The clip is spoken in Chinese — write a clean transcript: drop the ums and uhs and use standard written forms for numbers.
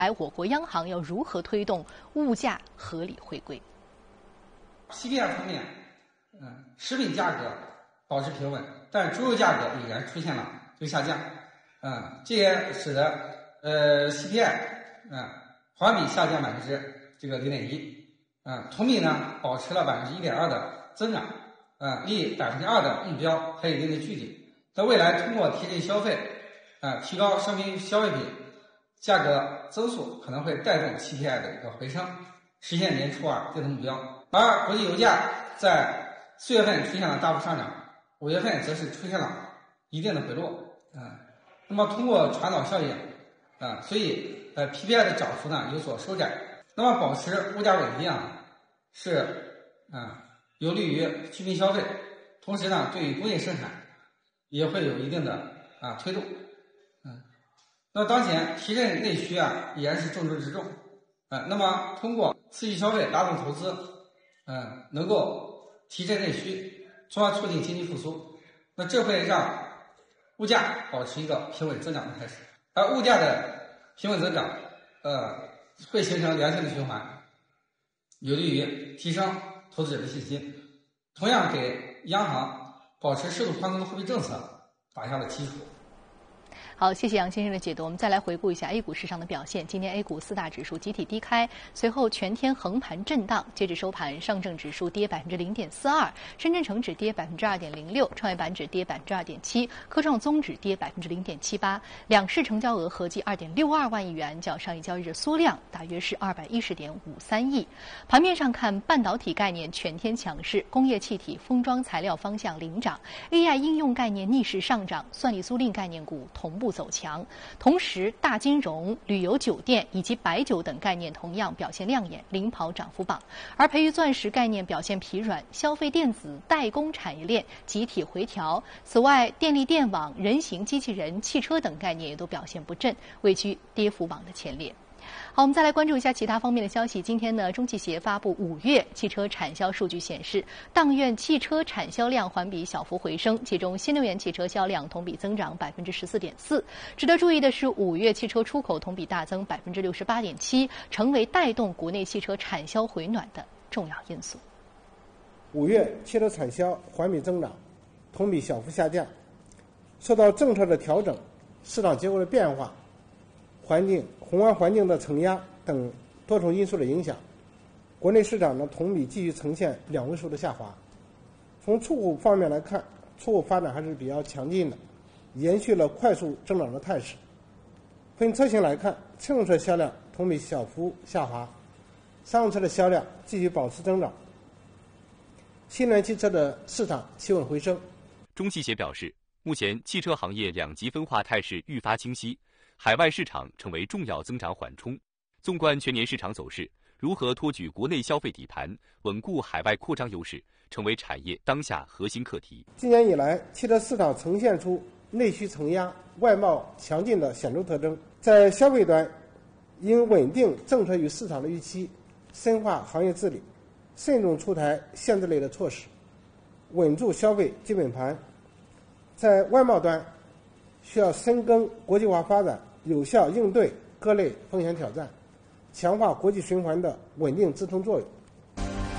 而我国央行要如何推动物价合理回归 ？CPI 方面，食品价格保持平稳，但猪肉价格已然出现了下降，这也使得CPI 环比下降0.1%，同比呢保持了1.2%的增长，离2%的目标还有一定的距离。在未来通过提振消费，提高商品消费品价格增速，可能会带动 CPI 的一个回升，实现年初定的目标。而国际油价在4月份出现了大幅上涨，5月份则是出现了一定的回落，那么通过传导效应，所以PPI 的涨幅呢有所收窄。那么保持物价稳定是有利于居民消费，同时呢对于工业生产也会有一定的推动。那当前提振内需依然是重中之重，那么通过刺激消费拉动投资，能够提振内需，从而促进经济复苏，那这会让物价保持一个平稳增长的态势。而物价的平稳增长会形成良性的循环，有利于提升投资者的信心，同样给央行保持适度宽松的货币政策打下了基础。 好，谢谢杨先生的解读。我们再来回顾一下 A 股市场的表现。今天 A 股4大指数集体低开，随后全天横盘震荡。截止收盘，上证指数跌0.42%，深圳成指跌2.06%，创业板指跌2.7%，科创综指跌0.78%。两市成交额合计2.62万亿元，较上一交易日缩量大约是210.53亿。盘面上看，半导体概念全天强势，工业气体、封装材料方向领涨 ，AI 应用概念逆势上涨，算力租赁概念股同步走强，同时大金融、旅游酒店以及白酒等概念同样表现亮眼，领跑涨幅榜。而培育钻石概念表现疲软，消费电子、代工产业链集体回调。此外，电力电网、人形机器人、汽车等概念也都表现不振，位居跌幅榜的前列。好，我们再来关注一下其他方面的消息。今天呢，中汽协发布5月汽车产销数据显示，当月汽车产销量环比小幅回升，其中新能源汽车销量同比增长14.4%。值得注意的是，5月汽车出口同比大增68.7%，成为带动国内汽车产销回暖的重要因素。 5月汽车产销环比增长，同比小幅下降，受到政策的调整、市场结构的变化、宏观环境的承压等多重因素的影响，国内市场呢同比继续呈现2位数的下滑。从出口方面来看，出口发展还是比较强劲的，延续了快速增长的态势。分车型来看，乘用车销量同比小幅下滑，商用车的销量继续保持增长。新能源汽车的市场企稳回升。 中汽协表示，目前汽车行业两极分化态势愈发清晰，海外市场成为重要增长缓冲。纵观全年市场走势，如何托举国内消费底盘，稳固海外扩张优势，成为产业当下核心课题。 今年以来，汽车市场呈现出内需承压、外贸强劲的显著特征。在消费端，应稳定政策与市场的预期，深化行业治理，慎重出台限制类的措施，稳住消费基本盘。在外贸端，需要深耕国际化发展，有效应对各类风险挑战，强化国际循环的稳定支撑作用。